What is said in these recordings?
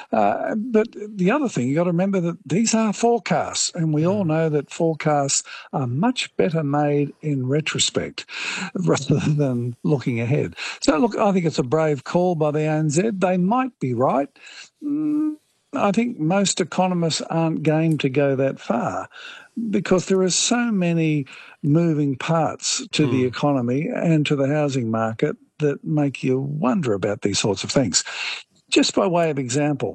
But the other thing, you got to remember that these are forecasts, and we all know that forecasts are much better made in retrospect rather than looking ahead. So, look, I think it's a brave call by the ANZ. They might be right. I think most economists aren't game to go that far because there are so many moving parts to the economy and to the housing market that make you wonder about these sorts of things. Just by way of example,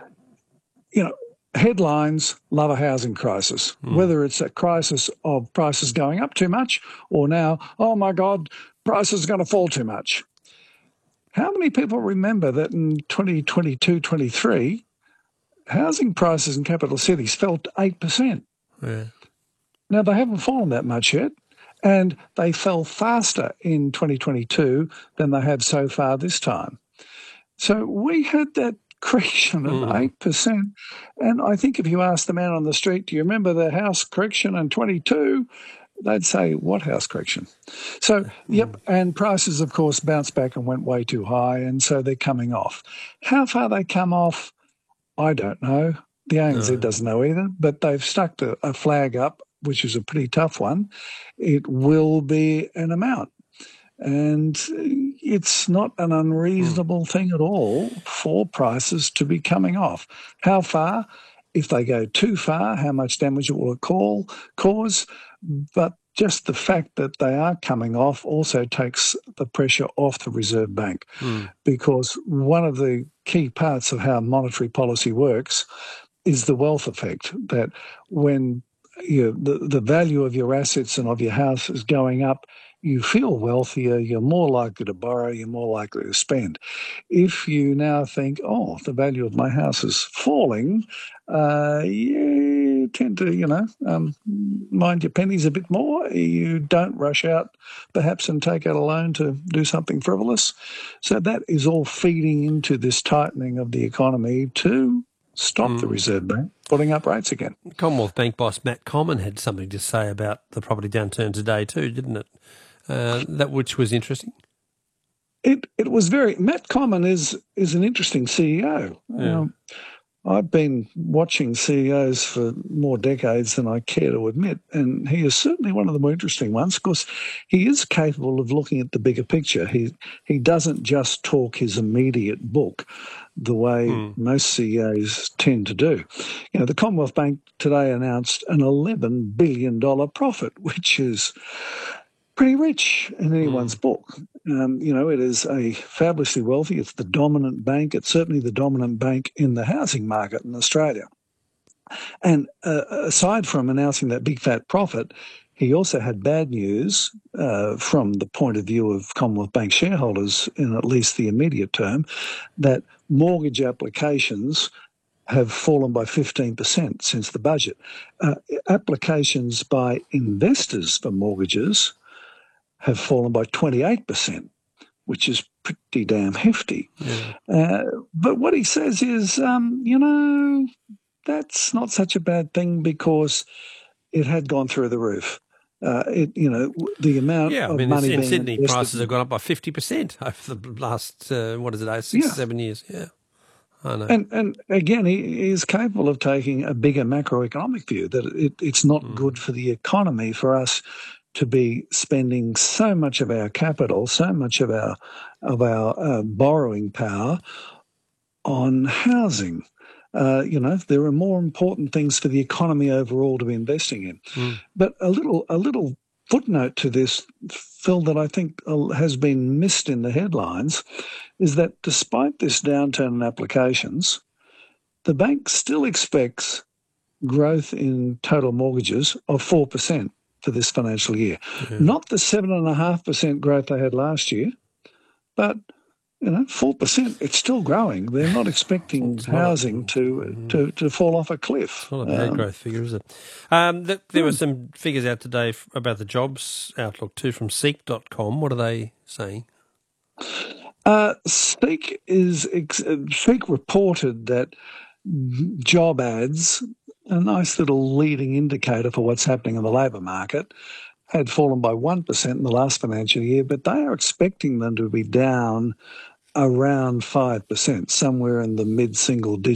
headlines love a housing crisis, whether it's a crisis of prices going up too much or now, oh my God, prices are going to fall too much. How many people remember that in 2022-23, housing prices in capital cities fell to 8%? Yeah. Now, they haven't fallen that much yet, and they fell faster in 2022 than they have so far this time. So we had that correction of 8%. And I think if you ask the man on the street, do you remember the house correction in 22? They'd say, what house correction? So, yep, and prices, of course, bounced back and went way too high, and so they're coming off. How far they come off, I don't know. The ANZ doesn't know either, but they've stuck a flag up, which is a pretty tough one. It will be an amount. And it's not an unreasonable thing at all for prices to be coming off. How far? If they go too far, how much damage it will cause? But just the fact that they are coming off also takes the pressure off the Reserve Bank because one of the key parts of how monetary policy works is the wealth effect, that when the value of your assets and of your house is going up, you feel wealthier, you're more likely to borrow, you're more likely to spend. If you now think, oh, the value of my house is falling, you tend to, mind your pennies a bit more. You don't rush out perhaps and take out a loan to do something frivolous. So that is all feeding into this tightening of the economy to stop the Reserve Bank putting up rates again. Commonwealth Bank boss Matt Comyn had something to say about the property downturn today too, didn't it? That which was interesting. It was very. Matt Comyn is an interesting CEO. Yeah. I've been watching CEOs for more decades than I care to admit, and he is certainly one of the more interesting ones because he is capable of looking at the bigger picture. He doesn't just talk his immediate book the way most CEOs tend to do. The Commonwealth Bank today announced an $11 billion profit, which is pretty rich in anyone's book. It is a fabulously wealthy. It's the dominant bank. It's certainly the dominant bank in the housing market in Australia. And aside from announcing that big fat profit, he also had bad news from the point of view of Commonwealth Bank shareholders in at least the immediate term, that mortgage applications have fallen by 15% since the budget. Applications by investors for mortgages have fallen by 28%, which is pretty damn hefty. Yeah. But what he says is, that's not such a bad thing because it had gone through the roof. The amount of money in being Sydney, invested, prices have gone up by 50% over the last, 7 years. Yeah, I know. And again, he is capable of taking a bigger macroeconomic view, that it's not good for the economy for us to be spending so much of our capital, so much of our borrowing power on housing. There are more important things for the economy overall to be investing in. But a little footnote to this, Phil, that I think has been missed in the headlines is that despite this downturn in applications, the bank still expects growth in total mortgages of 4% for this financial year. Yeah. Not the 7.5% growth they had last year, but 4%, it's still growing. They're not expecting housing to fall off a cliff. It's not a bad growth figure, is it? There were some figures out today about the jobs outlook too from Seek.com. What are they saying? Seek reported that job ads, a nice little leading indicator for what's happening in the labour market, had fallen by 1% in the last financial year, but they are expecting them to be down around 5%, somewhere in the mid-single digits.